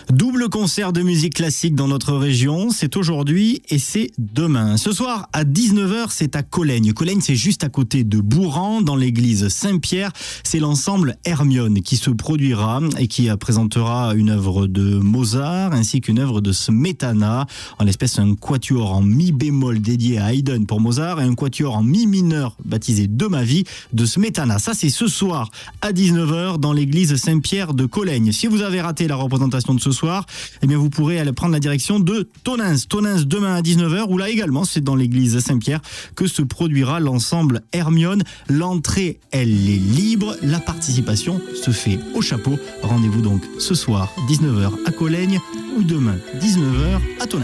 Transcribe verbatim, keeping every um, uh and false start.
Double concert de musique classique dans notre région, c'est aujourd'hui et c'est demain. Ce soir à dix-neuf heures, c'est à Colegnes. Colegnes, c'est juste à côté de Bourran, dans l'église Saint-Pierre. C'est l'ensemble Hermione qui se produira et qui présentera une œuvre de Mozart ainsi qu'une œuvre de Smetana. En l'espèce, un quatuor en mi bémol dédié à Haydn pour Mozart et un quatuor en mi mineur baptisé De ma vie de Smetana. Ça, c'est ce soir à dix-neuf heures dans l'église Saint-Pierre de Colegnes. Si vous avez raté la représentation de ce soir, eh bien vous pourrez aller prendre la direction de Tonins. Tonins demain à dix-neuf heures, où là également c'est dans l'église Saint-Pierre que se produira l'ensemble Hermione. L'entrée, elle est libre, la participation se fait au chapeau. Rendez-vous donc ce soir dix-neuf heures à Colegnes ou demain dix-neuf heures à Tonins.